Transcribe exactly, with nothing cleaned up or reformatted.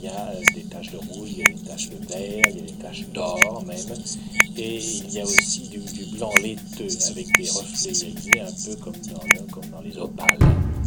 il y a euh, des taches de rouge, il y a des taches de vert, il y a des taches d'or même, et il y a aussi du, du blanc laiteux avec des reflets irisés un peu comme dans, le- comme dans les opales.